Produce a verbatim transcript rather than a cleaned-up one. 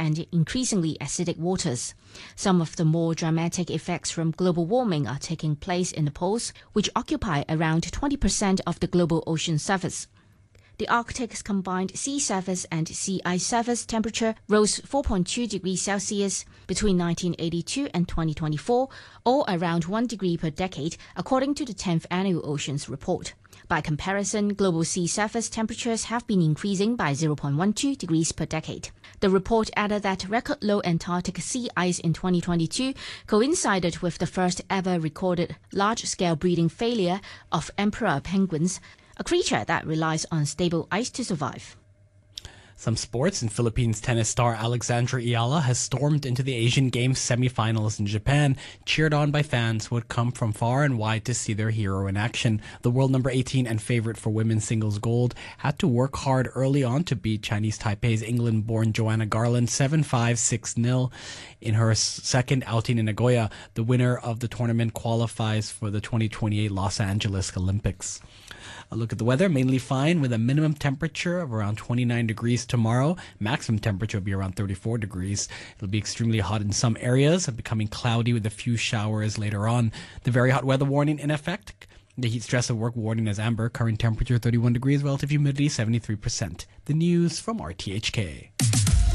and increasingly acidic waters. Some of the more dramatic effects from global warming are taking place in the poles, which occupy around twenty percent of the global ocean surface. The Arctic's combined sea surface and sea ice surface temperature rose four point two degrees Celsius between nineteen eighty-two and twenty twenty-four, or around one degree per decade, according to the tenth Annual Oceans Report. By comparison, global sea surface temperatures have been increasing by zero point one two degrees per decade. The report added that record low Antarctic sea ice in twenty twenty-two coincided with the first ever recorded large-scale breeding failure of emperor penguins, a creature that relies on stable ice to survive. Some sports. In Philippines, tennis star Alexandra Ayala has stormed into the Asian Games semifinals in Japan, cheered on by fans who had come from far and wide to see their hero in action. The world number eighteen and favorite for women's singles gold had to work hard early on to beat Chinese Taipei's England-born Joanna Garland seven five, six nil. In her second outing in Nagoya, the winner of the tournament qualifies for the twenty twenty-eight Los Angeles Olympics. A look at the weather, mainly fine with a minimum temperature of around twenty-nine degrees tomorrow. Maximum temperature will be around thirty-four degrees. It'll be extremely hot in some areas, becoming cloudy with a few showers later on. The very hot weather warning in effect. The heat stress at work warning is amber. Current temperature thirty-one degrees, relative humidity seventy-three percent. The news from R T H K.